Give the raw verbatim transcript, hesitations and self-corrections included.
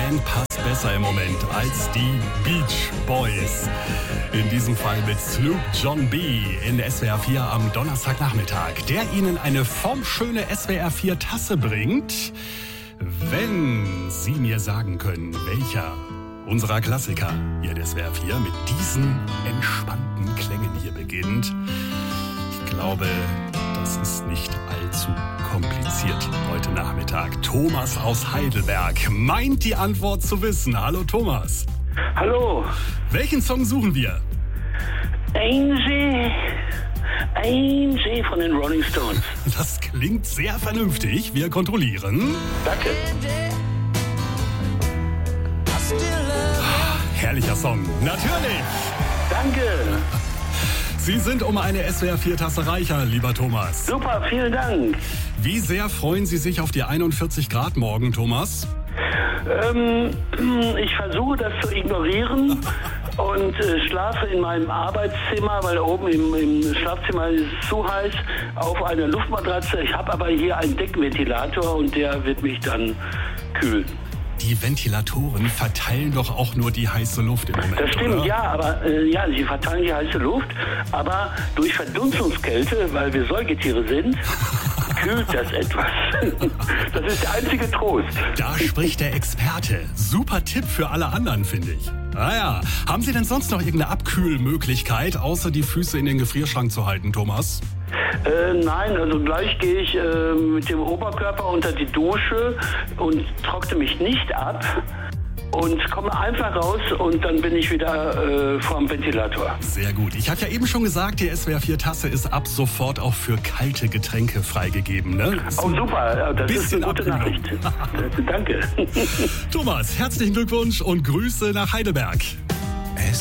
Band passt besser im Moment als die Beach Boys. In diesem Fall mit Sloop John B. in S W R vier am Donnerstagnachmittag, der Ihnen eine formschöne S W R vier Tasse bringt. Wenn Sie mir sagen können, welcher unserer Klassiker hier in S W R vier mit diesen entspannten Klängen hier beginnt. Ich glaube, das ist nicht allzu kompliziert heute Nachmittag. Thomas aus Heidelberg meint die Antwort zu wissen. Hallo Thomas. Hallo. Welchen Song suchen wir? Ein See, ein See von den Rolling Stones. Das klingt sehr vernünftig. Wir kontrollieren. Danke. Herrlicher Song. Natürlich. Danke. Sie sind um eine S W R vier Tasse reicher, lieber Thomas. Super, vielen Dank. Wie sehr freuen Sie sich auf die einundvierzig Grad morgen, Thomas? Ähm, ich versuche das zu ignorieren und äh, schlafe in meinem Arbeitszimmer, weil oben im, im Schlafzimmer ist es zu heiß, auf einer Luftmatratze. Ich habe aber hier einen Deckventilator und der wird mich dann kühlen. Die Ventilatoren verteilen doch auch nur die heiße Luft im Moment, Das stimmt, oder? ja, aber äh, ja, sie verteilen die heiße Luft, aber durch Verdunstungskälte, weil wir Säugetiere sind, kühlt das etwas. Das ist der einzige Trost. Da spricht der Experte. Super Tipp für alle anderen, finde ich. Naja, haben Sie denn sonst noch irgendeine Abkühlmöglichkeit, außer die Füße in den Gefrierschrank zu halten, Thomas? Äh, nein, also gleich gehe ich äh, mit dem Oberkörper unter die Dusche und trockne mich nicht ab und komme einfach raus und dann bin ich wieder äh, vorm Ventilator. Sehr gut. Ich habe ja eben schon gesagt, die S W R vier Tasse ist ab sofort auch für kalte Getränke freigegeben, ne? Oh super, das ist eine gute Abkühlung. Nachricht. Danke. Thomas, herzlichen Glückwunsch und Grüße nach Heidelberg.